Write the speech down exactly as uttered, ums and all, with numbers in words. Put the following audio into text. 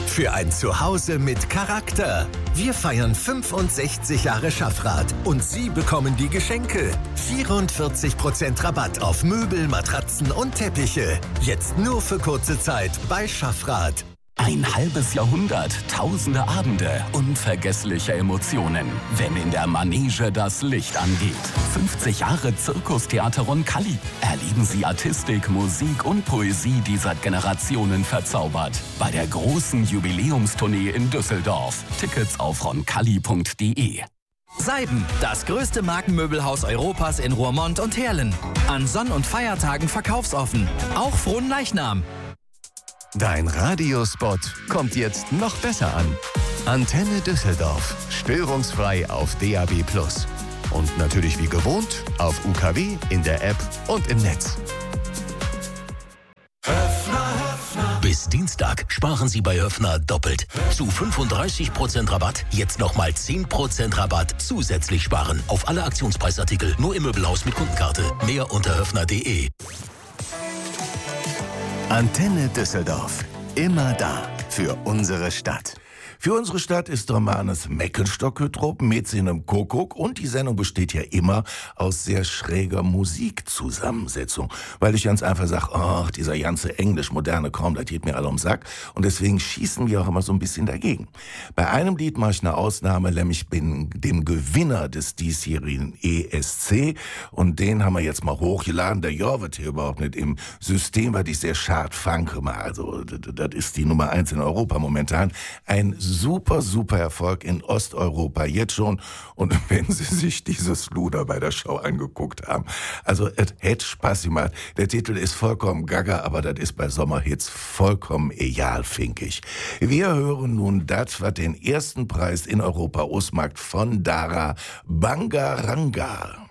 Für ein Zuhause mit Charakter. Wir feiern fünfundsechzig Jahre Schaffrath und Sie bekommen die Geschenke. vierundvierzig Prozent Rabatt auf Möbel, Matratzen und Teppiche. Jetzt nur für kurze Zeit bei Schaffrath. Ein halbes Jahrhundert, tausende Abende, unvergessliche Emotionen, wenn in der Manege das Licht angeht. fünfzig Jahre Zirkustheater Roncalli. Erleben Sie Artistik, Musik und Poesie, die seit Generationen verzaubert. Bei der großen Jubiläumstournee in Düsseldorf. Tickets auf roncalli punkt de. Seiben, das größte Markenmöbelhaus Europas in Roermond und Heerlen. An Sonn- und Feiertagen verkaufsoffen. Auch frohen Leichnam. Dein Radiospot kommt jetzt noch besser an. Antenne Düsseldorf. Störungsfrei auf D A B plus. Und natürlich wie gewohnt auf U K W, in der App und im Netz. Bis Dienstag sparen Sie bei Höffner doppelt. Zu fünfunddreißig Prozent Rabatt, jetzt nochmal zehn Prozent Rabatt zusätzlich sparen. Auf alle Aktionspreisartikel, nur im Möbelhaus mit Kundenkarte. Mehr unter höffner punkt de. Antenne Düsseldorf. Immer da für unsere Stadt. Für unsere Stadt ist Romanes Meckenstock-Hydrop mit seinem Kuckuck und die Sendung besteht ja immer aus sehr schräger Musikzusammensetzung, weil ich ganz einfach sage, ach, dieser ganze englisch-moderne Kram, das geht mir alle um den Sack und deswegen schießen wir auch immer so ein bisschen dagegen. Bei einem Lied mache ich eine Ausnahme, nämlich bin dem Gewinner des diesjährigen E S C und den haben wir jetzt mal hochgeladen, der ja wird hier überhaupt nicht im System, weil ich sehr schad funke mal, also das ist die Nummer eins in Europa momentan, ein super, super Erfolg in Osteuropa jetzt schon. Und wenn Sie sich dieses Luder bei der Show angeguckt haben, also es hätte Spaß gemacht. Der Titel ist vollkommen gaga, aber das ist bei Sommerhits vollkommen egal, finde ich. Wir hören nun das, was den ersten Preis in Europa ausmacht von Dara Bangaranga.